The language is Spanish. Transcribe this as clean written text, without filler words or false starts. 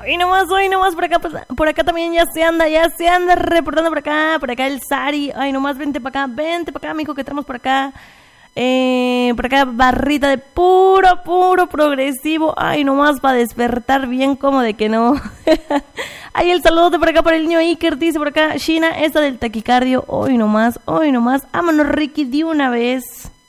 Hoy nomás, por acá también ya se anda reportando por acá el Sari. Ay, nomás, vente para acá, mijo, que estamos por acá. Por acá, barrita de puro progresivo. Ay, nomás para despertar bien, como de que no. Ay, el saludote por acá para el niño Iker, dice por acá, Shina, esta del taquicardio. Hoy nomás. Vámonos, Ricky, de una vez.